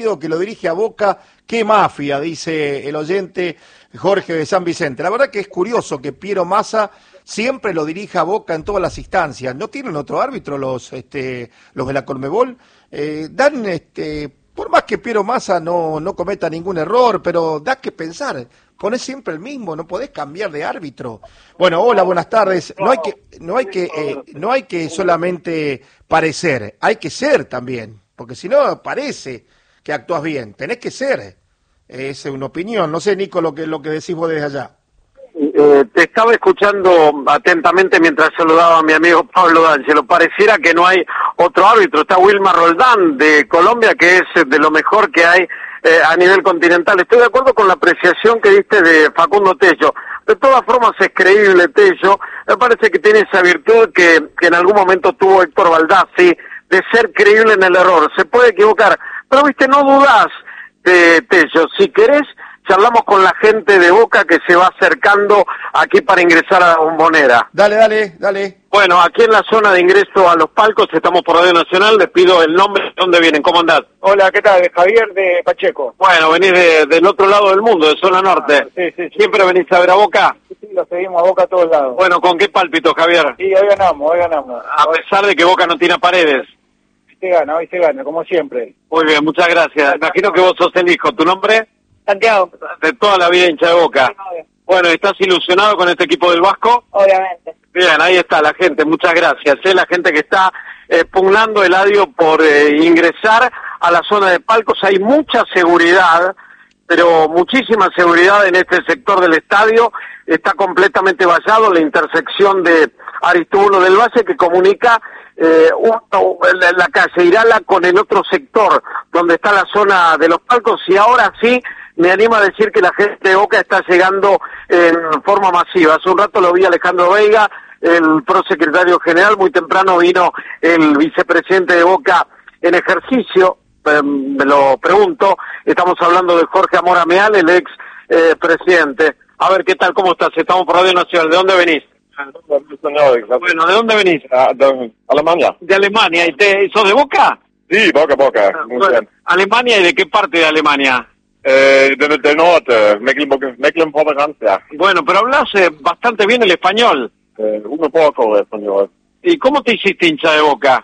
que lo dirige a Boca, qué mafia, dice el oyente Jorge de San Vicente. La verdad que es curioso que Piero Massa siempre lo dirija a Boca en todas las instancias. ¿No tienen otro árbitro los de la Conmebol? Por más que Piero Massa no cometa ningún error, pero da que pensar. Ponés siempre el mismo, no podés cambiar de árbitro. Bueno, hola, buenas tardes. No hay que solamente parecer, hay que ser también, porque si no parece que actúas bien, tenés que ser. Es una opinión. No sé, Nico, lo que decís vos desde allá. Te estaba escuchando atentamente mientras saludaba a mi amigo Pablo D'Angelo. Pareciera que no hay otro árbitro. Está Wilmar Roldán de Colombia, que es de lo mejor que hay a nivel continental. Estoy de acuerdo con la apreciación que diste de Facundo Tello. De todas formas es creíble Tello. Me parece que tiene esa virtud que en algún momento tuvo Héctor Baldassi, de ser creíble en el error. Se puede equivocar, pero viste, no dudás de Tello. Si querés, charlamos con la gente de Boca que se va acercando aquí para ingresar a la Bombonera. Dale. Bueno, aquí en la zona de ingreso a los palcos, estamos por Radio Nacional, les pido el nombre, ¿de dónde vienen? ¿Cómo andás? Hola, ¿qué tal? Javier de Pacheco. Bueno, venís del otro lado del mundo, de zona norte. Sí. ¿Siempre venís a ver a Boca? Sí, lo seguimos a Boca a todos lados. Bueno, ¿con qué pálpito, Javier? Sí, hoy ganamos. A pesar de que Boca no tiene paredes. Hoy se gana, como siempre. Muy bien, muchas gracias. Imagino que vos sos el hijo. ¿Tu nombre? Santiago. De toda la vida hincha de Boca. Bueno, ¿estás ilusionado con este equipo del Vasco? Obviamente. Bien, ahí está la gente, muchas gracias. La gente que está pugnando Eladio por ingresar a la zona de palcos. Hay mucha seguridad, pero muchísima seguridad en este sector del estadio. Está completamente vallado la intersección de Aristubulo del Valle, que comunica la calle Irala con el otro sector, donde está la zona de los palcos, y ahora sí me animo a decir que la gente de Boca está llegando en forma masiva. Hace un rato lo vi a Alejandro Veiga, el prosecretario general. Muy temprano vino el vicepresidente de Boca en ejercicio. Me lo pregunto, estamos hablando de Jorge Amora Meal, el ex presidente. A ver, ¿qué tal? ¿Cómo estás? Estamos por Radio Nacional. ¿De dónde venís? Bueno, ¿de dónde venís? De Alemania. De Alemania. ¿Y sos de Boca? Sí, Boca. Muy bien. ¿Alemania y de qué parte de Alemania? Del norte, Mecklenburg-Vorpommern. Bueno, pero hablas bastante bien el español. Un poco de español. ¿Y cómo te hiciste hincha de Boca?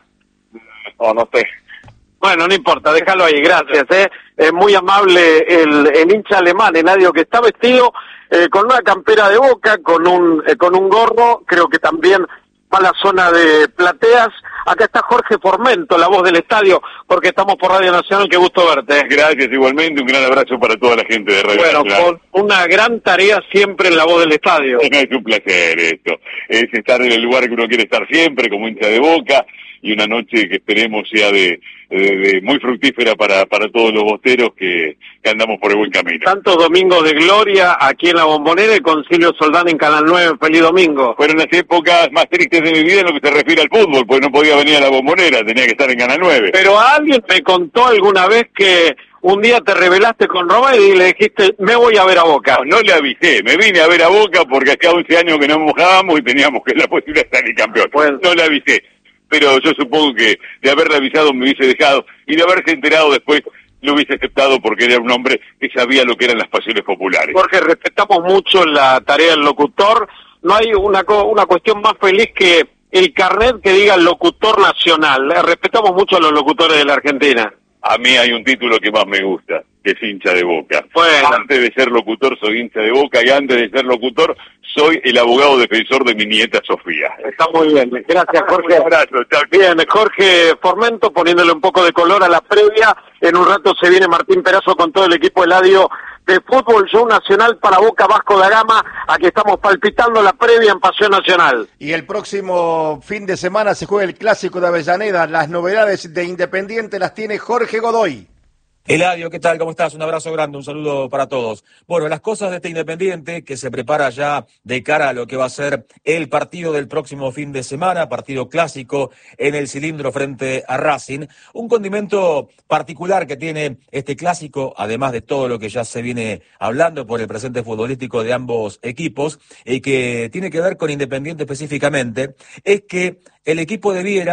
No sé. Bueno, no importa, déjalo ahí, gracias. Muy amable el hincha alemán, Eladio, que está vestido con una campera de Boca, con un gorro, creo que también va a la zona de plateas. Acá está Jorge Formento, la voz del estadio, porque estamos por Radio Nacional. Qué gusto verte. Gracias, igualmente. Un gran abrazo para toda la gente de Radio Nacional. Bueno, con una gran tarea siempre en la voz del estadio. Es un placer esto. Es estar en el lugar que uno quiere estar siempre, como hincha de Boca, y una noche que esperemos sea de muy fructífera para todos los bosteros que andamos por el buen camino. Tantos domingos de gloria aquí en la Bombonera y con Silvio Soldán en Canal 9. Feliz domingo. Fueron las épocas más tristes de mi vida en lo que se refiere al fútbol, porque no podía venir a la Bombonera, tenía que estar en Canal 9. Pero alguien me contó alguna vez que un día te rebelaste con Romero y le dijiste, me voy a ver a Boca. No le avisé, me vine a ver a Boca porque hacía 11 años que no mojábamos y teníamos que la posibilidad de salir campeón. Bueno. No le avisé. Pero yo supongo que de haberle avisado me hubiese dejado, y de haberse enterado después lo hubiese aceptado, porque era un hombre que sabía lo que eran las pasiones populares. Jorge, respetamos mucho la tarea del locutor. No hay una cuestión más feliz que el carnet que diga locutor nacional. Respetamos mucho a los locutores de la Argentina. A mí hay un título que más me gusta, que es hincha de Boca. Bueno. Antes de ser locutor soy hincha de Boca, y antes de ser locutor soy el abogado defensor de mi nieta Sofía. Está muy bien, gracias Jorge. Un abrazo, chao. Bien, Jorge Formento poniéndole un poco de color a la previa. En un rato se viene Martín Perazo con todo el equipo Eladio de Fútbol Show Nacional para Boca Vasco da Gama. Aquí estamos palpitando la previa en Pasión Nacional. Y el próximo fin de semana se juega el Clásico de Avellaneda. Las novedades de Independiente las tiene Jorge Godoy. Eladio, ¿qué tal? ¿Cómo estás? Un abrazo grande, un saludo para todos. Bueno, las cosas de este Independiente que se prepara ya de cara a lo que va a ser el partido del próximo fin de semana, partido clásico en el Cilindro frente a Racing. Un condimento particular que tiene este clásico, además de todo lo que ya se viene hablando por el presente futbolístico de ambos equipos, y que tiene que ver con Independiente específicamente, es que el equipo debiera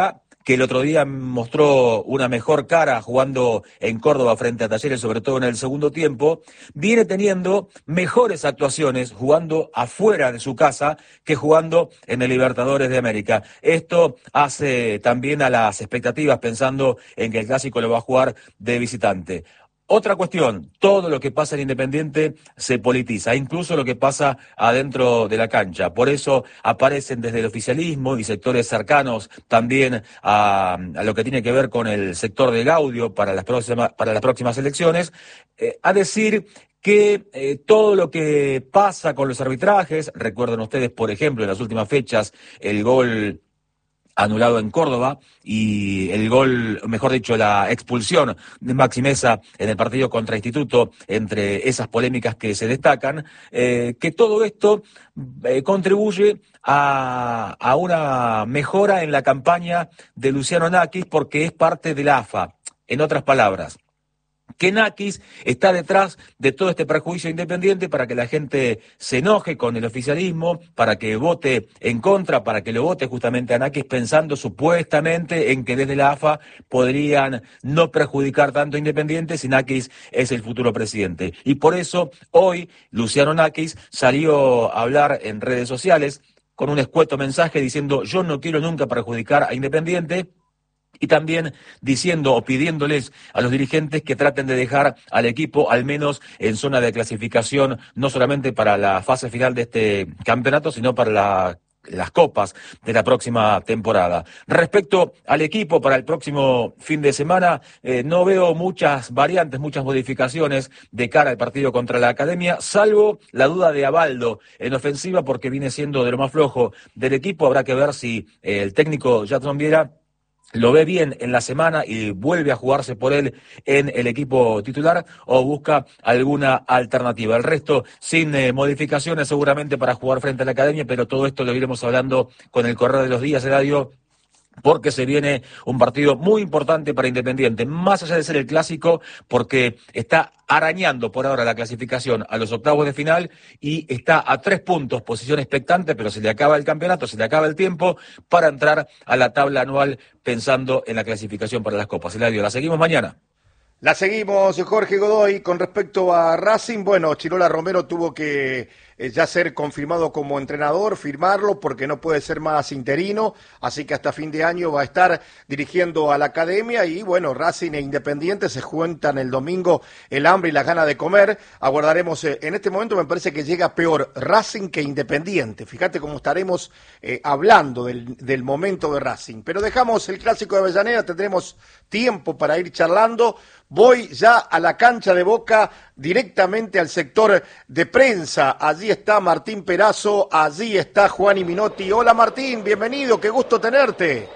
que el otro día mostró una mejor cara jugando en Córdoba frente a Talleres, sobre todo en el segundo tiempo, viene teniendo mejores actuaciones jugando afuera de su casa que jugando en el Libertadores de América. Esto hace también a las expectativas pensando en que el Clásico lo va a jugar de visitante. Otra cuestión, todo lo que pasa en Independiente se politiza, incluso lo que pasa adentro de la cancha. Por eso aparecen desde el oficialismo y sectores cercanos también a lo que tiene que ver con el sector de Gaudio para las próximas elecciones, a decir que todo lo que pasa con los arbitrajes, recuerden ustedes, por ejemplo, en las últimas fechas, el gol anulado en Córdoba y el gol, mejor dicho, la expulsión de Maxi Meza en el partido contra Instituto, entre esas polémicas que se destacan, que todo esto contribuye a una mejora en la campaña de Luciano Nakis porque es parte de la AFA. En otras palabras, que Nakis está detrás de todo este perjuicio Independiente para que la gente se enoje con el oficialismo, para que vote en contra, para que lo vote justamente a Nakis pensando supuestamente en que desde la AFA podrían no perjudicar tanto a Independiente si Nakis es el futuro presidente. Y por eso hoy Luciano Nakis salió a hablar en redes sociales con un escueto mensaje diciendo: yo no quiero nunca perjudicar a Independiente. Y también diciendo o pidiéndoles a los dirigentes que traten de dejar al equipo al menos en zona de clasificación, no solamente para la fase final de este campeonato, sino para las copas de la próxima temporada. Respecto al equipo para el próximo fin de semana, no veo muchas variantes, muchas modificaciones de cara al partido contra la Academia, salvo la duda de Abaldo en ofensiva, porque viene siendo de lo más flojo del equipo. Habrá que ver si el técnico Jadson Viera lo ve bien en la semana y vuelve a jugarse por él en el equipo titular o busca alguna alternativa. El resto sin modificaciones seguramente para jugar frente a la Academia, pero todo esto lo iremos hablando con el correr de los días, Eladio, porque se viene un partido muy importante para Independiente, más allá de ser el clásico, porque está arañando por ahora la clasificación a los octavos de final y está a 3 puntos, posición expectante, pero se le acaba el campeonato, se le acaba el tiempo para entrar a la tabla anual pensando en la clasificación para las copas. Eladio, la seguimos mañana. La seguimos, Jorge Godoy. Con respecto a Racing, bueno, Chirola Romero tuvo que ya ser confirmado como entrenador, firmarlo, porque no puede ser más interino, así que hasta fin de año va a estar dirigiendo a la Academia y bueno, Racing e Independiente se juntan el domingo el hambre y las ganas de comer. Aguardaremos, en este momento me parece que llega peor Racing que Independiente, fíjate cómo estaremos hablando del momento de Racing, pero dejamos el clásico de Avellaneda, tendremos tiempo para ir charlando. Voy ya a la cancha de Boca, directamente al sector de prensa. Allí está Martín Perazo, allí está Juani Minotti. Hola Martín, bienvenido, qué gusto tenerte.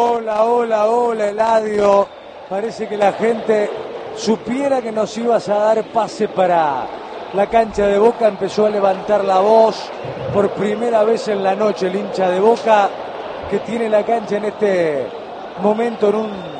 Hola, Eladio. Parece que la gente supiera que nos ibas a dar pase para la cancha de Boca. Empezó a levantar la voz por primera vez en la noche el hincha de Boca, que tiene la cancha en este momento en un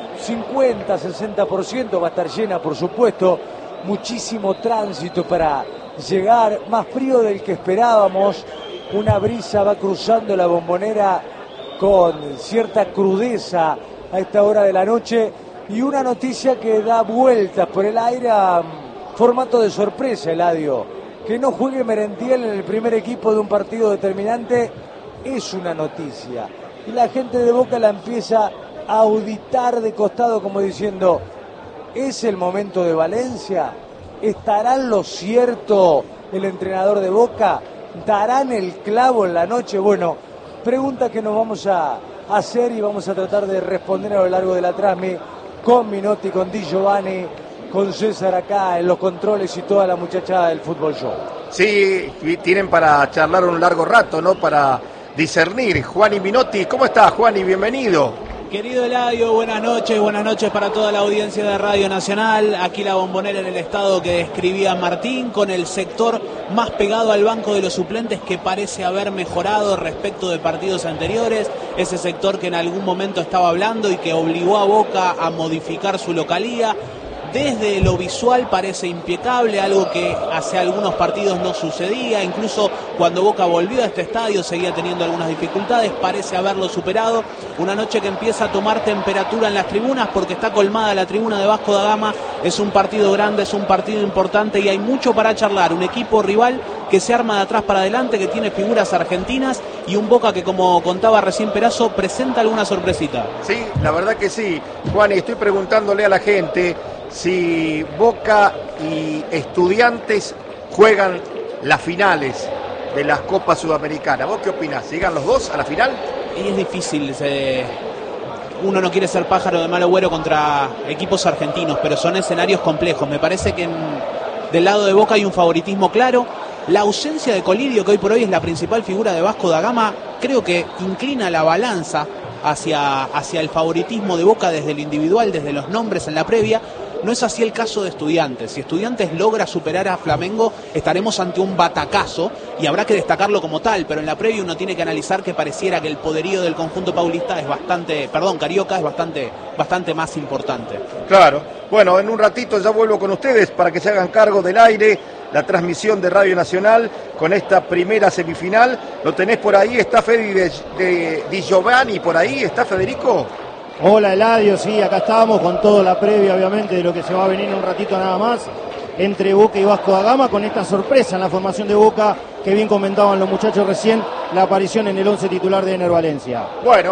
50-60%, va a estar llena por supuesto, muchísimo tránsito para llegar, más frío del que esperábamos, una brisa va cruzando la Bombonera con cierta crudeza a esta hora de la noche y una noticia que da vueltas por el aire a formato de sorpresa, Eladio, que no juegue Merentiel en el primer equipo de un partido determinante es una noticia y la gente de Boca la empieza auditar de costado como diciendo: ¿es el momento de Valencia? ¿Estará en lo cierto el entrenador de Boca? ¿Darán el clavo en la noche? Bueno, pregunta que nos vamos a hacer y vamos a tratar de responder a lo largo de la transmisión con Minotti, con Di Giovanni, con César acá en los controles y toda la muchachada del Fútbol Show. Sí, tienen para charlar un largo rato, ¿no? Para discernir. Juani Minotti, ¿cómo estás, Juani? Bienvenido. Querido Eladio, buenas noches para toda la audiencia de Radio Nacional. Aquí la Bombonera en el estado que describía Martín, con el sector más pegado al banco de los suplentes que parece haber mejorado respecto de partidos anteriores. Ese sector que en algún momento estaba hablando y que obligó a Boca a modificar su localía. Desde lo visual parece impecable, algo que hace algunos partidos no sucedía, incluso cuando Boca volvió a este estadio seguía teniendo algunas dificultades, parece haberlo superado. Una noche que empieza a tomar temperatura en las tribunas porque está colmada la tribuna de Vasco da Gama. Es un partido grande, es un partido importante y hay mucho para charlar. Un equipo rival que se arma de atrás para adelante, que tiene figuras argentinas, y un Boca que, como contaba recién Perazo, presenta alguna sorpresita. Sí, la verdad que sí. Juan, y estoy preguntándole a la gente si Boca y Estudiantes juegan las finales de las Copas Sudamericanas. ¿Vos qué opinás? ¿Llegan los dos a la final? Y es difícil, uno no quiere ser pájaro de mal agüero contra equipos argentinos, pero son escenarios complejos. Me parece que del lado de Boca hay un favoritismo claro. La ausencia de Colidio, que hoy por hoy es la principal figura de Vasco da Gama, creo que inclina la balanza hacia el favoritismo de Boca desde lo individual, desde los nombres en la previa. No es así el caso de Estudiantes. Si Estudiantes logra superar a Flamengo, estaremos ante un batacazo y habrá que destacarlo como tal, pero en la previa uno tiene que analizar que pareciera que el poderío del conjunto paulista es carioca es bastante más importante. Claro. Bueno, en un ratito ya vuelvo con ustedes para que se hagan cargo del aire, la transmisión de Radio Nacional con esta primera semifinal. ¿Lo tenés por ahí? ¿Está Fede Di Giovanni por ahí? ¿Está Federico? Hola Eladio, sí, acá estamos con toda la previa obviamente de lo que se va a venir en un ratito nada más entre Boca y Vasco da Gama, con esta sorpresa en la formación de Boca que bien comentaban los muchachos recién, la aparición en el 11 titular de Ener Valencia. Bueno,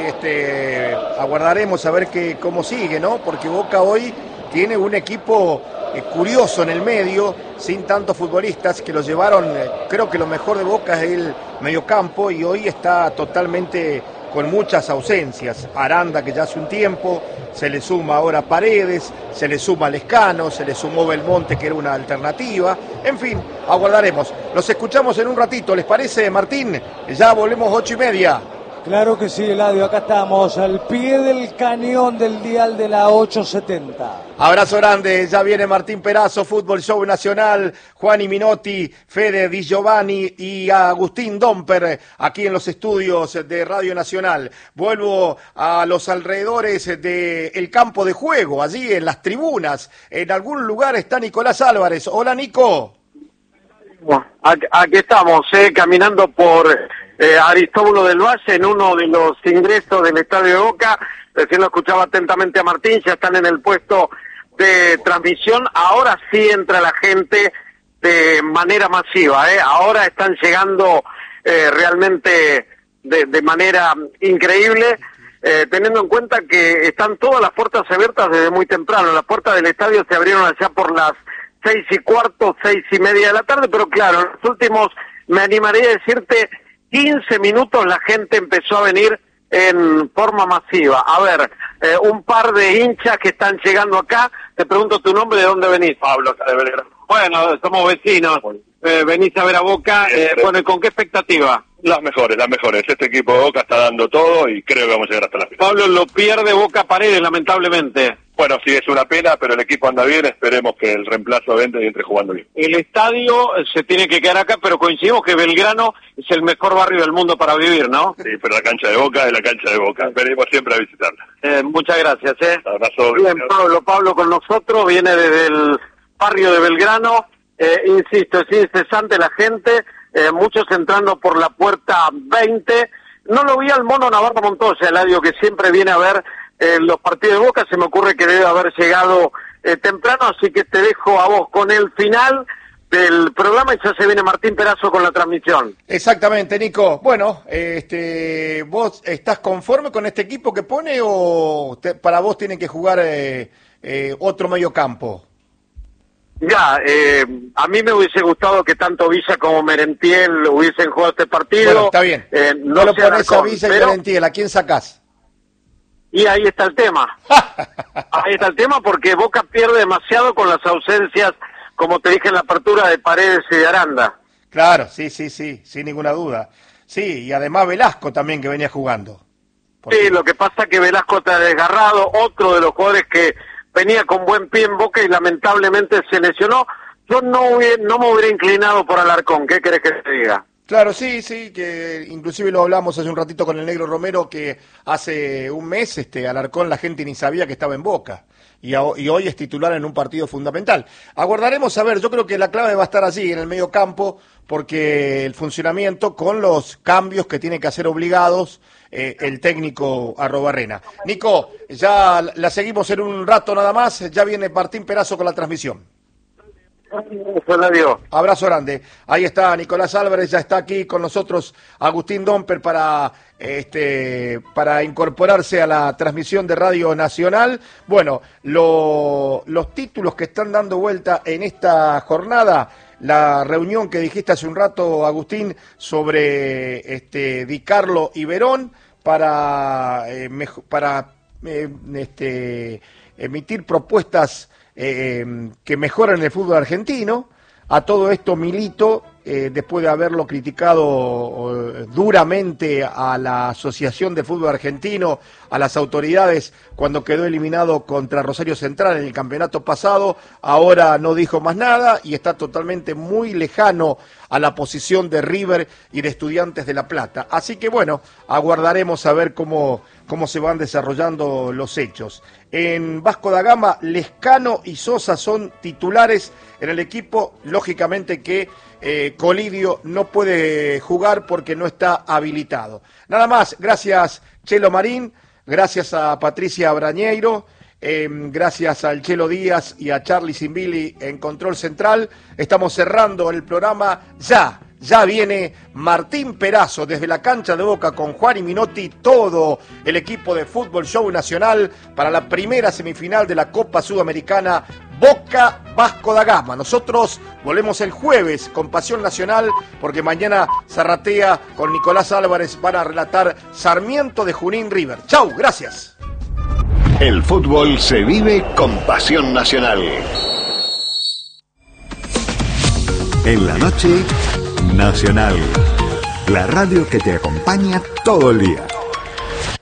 aguardaremos a ver cómo sigue, ¿no? Porque Boca hoy tiene un equipo curioso en el medio, sin tantos futbolistas que lo llevaron. Creo que lo mejor de Boca es el mediocampo y hoy está totalmente con muchas ausencias. Aranda, que ya hace un tiempo, se le suma ahora Paredes, se le suma Lescano, se le sumó Belmonte, que era una alternativa. En fin, aguardaremos. Los escuchamos en un ratito, ¿les parece, Martín? Ya volvemos 8:30. Claro que sí, Eladio, acá estamos, al pie del cañón del dial de la 870. Abrazo grande, ya viene Martín Perazo, Fútbol Show Nacional, Juan Minotti, Fede Di Giovanni y Agustín Domper, aquí en los estudios de Radio Nacional. Vuelvo a los alrededores del campo de juego, allí en las tribunas. En algún lugar está Nicolás Álvarez. Hola, Nico. Bueno, aquí estamos, caminando por Aristóbulo del Valle, en uno de los ingresos del Estadio de Boca. Recién lo escuchaba atentamente a Martín, ya están en el puesto de transmisión. Ahora sí entra la gente de manera masiva, ahora están llegando realmente de manera increíble, teniendo en cuenta que están todas las puertas abiertas desde muy temprano. Las puertas del estadio se abrieron allá por las 6:15, 6:30 de la tarde, pero claro, en los últimos, me animaría a decirte, 15 minutos la gente empezó a venir en forma masiva. A ver, un par de hinchas que están llegando acá. Te pregunto tu nombre, ¿de dónde venís? Pablo, acá de Belgrano. Bueno, somos vecinos. Venís a ver a Boca. Bueno, ¿con qué expectativa? Las mejores. Este equipo de Boca está dando todo y creo que vamos a llegar hasta la final. Pablo, lo pierde Boca Paredes, lamentablemente. Bueno, sí, es una pena, pero el equipo anda bien, esperemos que el reemplazo entre y entre jugando bien. El estadio se tiene que quedar acá, pero coincidimos que Belgrano es el mejor barrio del mundo para vivir, ¿no? Sí, pero la cancha de Boca es la cancha de Boca, esperemos siempre a visitarla. Muchas gracias, Abrazo. Bien, Pablo con nosotros, viene desde el barrio de Belgrano, insisto, es incesante la gente, muchos entrando por la puerta 20, no lo vi al Mono Navarro Montoya, Eladio, que siempre viene a ver los partidos de Boca. Se me ocurre que debe haber llegado temprano, así que te dejo a vos con el final del programa y ya se viene Martín Perazo con la transmisión. Exactamente, Nico. Bueno, ¿vos estás conforme con este equipo que pone o para vos tienen que jugar otro mediocampo? Ya, a mí me hubiese gustado que tanto Villa como Merentiel hubiesen jugado este partido. Bueno, está bien. No lo pones a Villa y Merentiel, ¿a quién sacás? Y ahí está el tema. Ahí está el tema porque Boca pierde demasiado con las ausencias, como te dije en la apertura, de Paredes y de Aranda. Claro, sí, sin ninguna duda. Sí, y además Velasco también que venía jugando. Sí, lo que pasa es que Velasco está desgarrado, otro de los jugadores que venía con buen pie en Boca y lamentablemente se lesionó. Yo no me hubiera inclinado por Alarcón, ¿qué querés que te diga? Claro, sí, que inclusive lo hablamos hace un ratito con el Negro Romero, que hace un mes Alarcón la gente ni sabía que estaba en Boca. y hoy es titular en un partido fundamental. Aguardaremos a ver, yo creo que la clave va a estar allí en el medio campo, porque el funcionamiento con los cambios que tiene que hacer obligados el técnico Arrobarrena. Nico, ya la seguimos en un rato nada más, ya viene Martín Perazo con la transmisión. Abrazo grande. Ahí está Nicolás Álvarez, ya está aquí con nosotros Agustín Domper para incorporarse a la transmisión de Radio Nacional. Bueno, los títulos que están dando vuelta en esta jornada, la reunión que dijiste hace un rato, Agustín, sobre Di Carlo y Verón para emitir propuestas que mejoran el fútbol argentino. A todo esto Milito, después de haberlo criticado duramente a la Asociación de Fútbol Argentino, a las autoridades cuando quedó eliminado contra Rosario Central en el campeonato pasado, ahora no dijo más nada y está totalmente muy lejano a la posición de River y de Estudiantes de La Plata. Así que bueno, aguardaremos a ver cómo se van desarrollando los hechos. En Vasco da Gama, Lescano y Sosa son titulares en el equipo. Lógicamente que Colidio no puede jugar porque no está habilitado. Nada más, gracias Chelo Marín, gracias a Patricia Brañeiro, gracias al Chelo Díaz y a Charlie Zimbili en Control Central. Estamos cerrando el programa ya. Ya viene Martín Perazo desde la cancha de Boca con Juan y Minotti, todo el equipo de Fútbol Show Nacional para la primera semifinal de la Copa Sudamericana Boca Vasco da Gama. Nosotros volvemos el jueves con Pasión Nacional porque mañana Zarratea con Nicolás Álvarez van a relatar Sarmiento de Junín River. Chau, gracias. El fútbol se vive con Pasión Nacional. En la noche, Nacional, la radio que te acompaña todo el día.